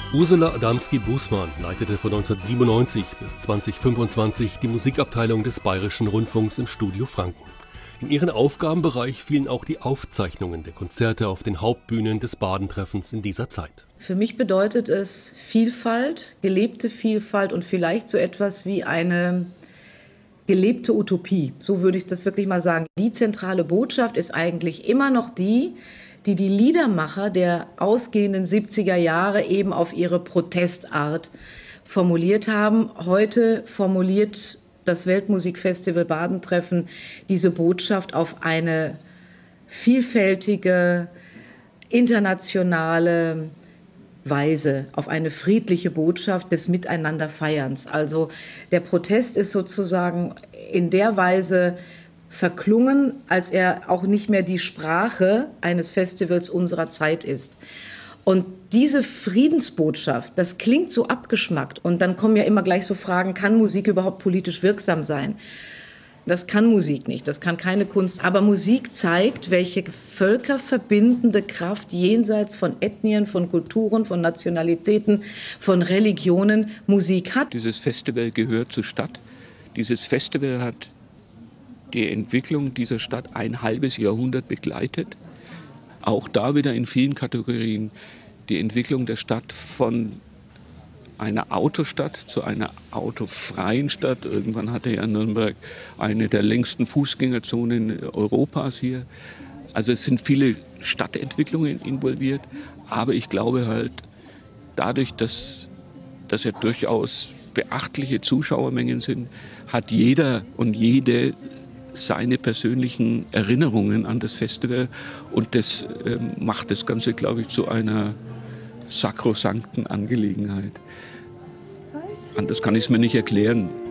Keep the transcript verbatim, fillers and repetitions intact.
Ursula Adamski-Bußmann leitete von neunzehnhundertsiebenundneunzig bis zweitausendfünfundzwanzig die Musikabteilung des Bayerischen Rundfunks im Studio Franken. In ihren Aufgabenbereich fielen auch die Aufzeichnungen der Konzerte auf den Hauptbühnen des Baden-Treffens in dieser Zeit. Für mich bedeutet es Vielfalt, gelebte Vielfalt und vielleicht so etwas wie eine gelebte Utopie. So würde ich das wirklich mal sagen. Die zentrale Botschaft ist eigentlich immer noch die, die die Liedermacher der ausgehenden siebziger Jahre eben auf ihre Protestart formuliert haben. Heute formuliert das Weltmusikfestival Baden-Treffen diese Botschaft auf eine vielfältige, internationale Weise, auf eine friedliche Botschaft des Miteinanderfeierns. Also der Protest ist sozusagen in der Weise verklungen, als er auch nicht mehr die Sprache eines Festivals unserer Zeit ist. Und diese Friedensbotschaft, das klingt so abgeschmackt. Und dann kommen ja immer gleich so Fragen, kann Musik überhaupt politisch wirksam sein? Das kann Musik nicht, das kann keine Kunst. Aber Musik zeigt, welche völkerverbindende Kraft jenseits von Ethnien, von Kulturen, von Nationalitäten, von Religionen Musik hat. Dieses Festival gehört zur Stadt. Dieses Festival hat die Entwicklung dieser Stadt ein halbes Jahrhundert begleitet. Auch da wieder in vielen Kategorien die Entwicklung der Stadt von einer Autostadt zu einer autofreien Stadt. Irgendwann hatte ja Nürnberg eine der längsten Fußgängerzonen Europas hier. Also es sind viele Stadtentwicklungen involviert, aber ich glaube halt dadurch, dass, dass ja durchaus beachtliche Zuschauermengen sind, hat jeder und jede seine persönlichen Erinnerungen an das Festival und das äh, macht das Ganze, glaube ich, zu einer sakrosankten Angelegenheit. Anders kann ich es mir nicht erklären.